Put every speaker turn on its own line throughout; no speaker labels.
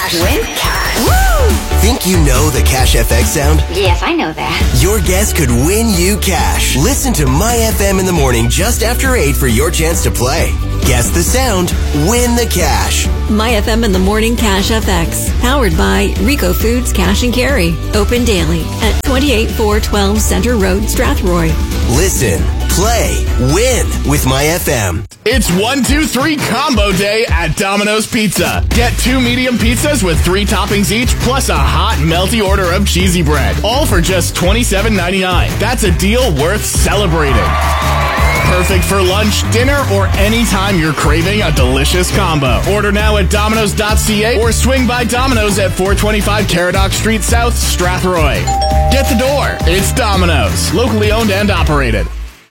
Win cash.
Woo!
Think you know the Cash FX sound?
Yes, I know that.
Your guest could win you cash. Listen to My FM in the morning just after 8 for your chance to play. Guess the sound, win the cash.
My FM in the morning Cash FX. Powered by Rico Foods Cash and Carry. Open daily at 28412 Center Road, Strathroy.
Listen, play, win with My FM.
It's 1, 2, 3 combo day at Domino's Pizza. Get 2 medium pizzas with 3 toppings each, plus a hot, melty order of cheesy bread. All for just $27.99. That's a deal worth celebrating. Perfect for lunch, dinner, or any time you're craving a delicious combo. Order now at Domino's.ca or swing by Domino's at 425 Caradoc Street South, Strathroy. Get the door. It's Domino's. Locally owned and operated.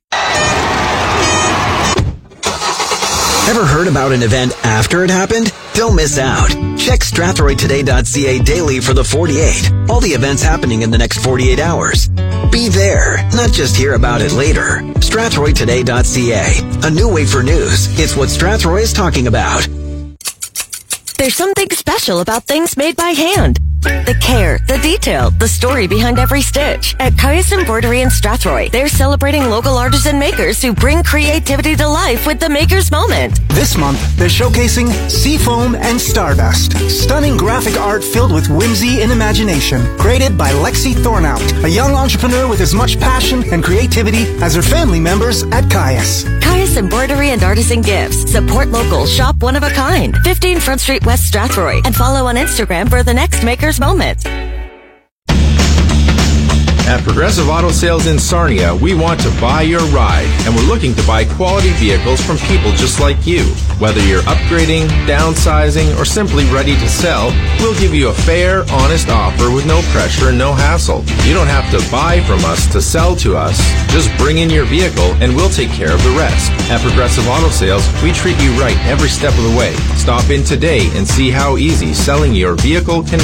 Ever heard about an event after it happened? Don't miss out. Check StrathroyToday.ca daily for the 48. All the events happening in the next 48 hours. Be there, not just hear about it later. StrathroyToday.ca. A new way for news. It's what Strathroy is talking about.
There's something special about things made by hand. The care, the detail, the story behind every stitch. At Caius Embroidery in Strathroy, they're celebrating local artisan makers who bring creativity to life with the Maker's Moment.
This month, they're showcasing Seafoam and Stardust. Stunning graphic art filled with whimsy and imagination. Created by Lexi Thornout, a young entrepreneur with as much passion and creativity as her family members at Caius.
Caius Embroidery and Artisan Gifts. Support local, shop one of a kind. 15 Front Street West, Strathroy. And follow on Instagram for the next Maker's Moment.
At Progressive Auto Sales in Sarnia, we want to buy your ride, and we're looking to buy quality vehicles from people just like you. Whether you're upgrading, downsizing, or simply ready to sell, we'll give you a fair, honest offer with no pressure and no hassle. You don't have to buy from us to sell to us. Just bring in your vehicle, and we'll take care of the rest. At Progressive Auto Sales, we treat you right every step of the way. Stop in today and see how easy selling your vehicle can